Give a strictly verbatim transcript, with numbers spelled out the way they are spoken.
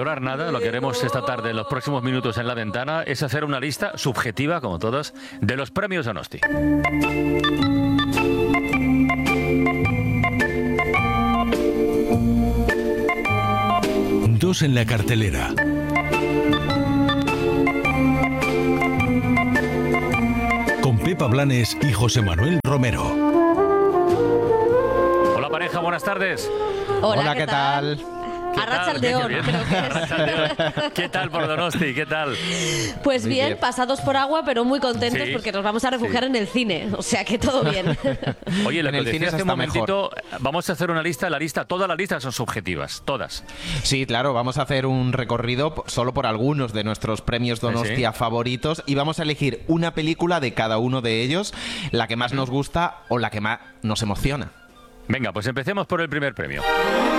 valorar nada. Lo que haremos esta tarde, en los próximos minutos en La Ventana, es hacer una lista subjetiva, como todas, de los premios Donosti. Dos en la cartelera. Con Pepa Blanes y José Manuel Romero. Hola pareja, buenas tardes. Hola, Hola, ¿qué, ¿qué tal? tal? Arratsaldeon, Qué bien. creo que es. ¿Qué tal por Donosti? ¿Qué tal? Pues Muy bien, bien. pasados por agua, pero muy contentos Sí, porque nos vamos a refugiar sí. en el cine. O sea que todo bien. Oye, lo En que el decía cine se hace un está momentito, vamos a hacer una lista, la lista, todas las listas son subjetivas, todas. Sí, claro, vamos a hacer un recorrido solo por algunos de nuestros premios Donostia sí. favoritos y vamos a elegir una película de cada uno de ellos, la que más nos gusta o la que más nos emociona. Venga, pues empecemos por el primer premio.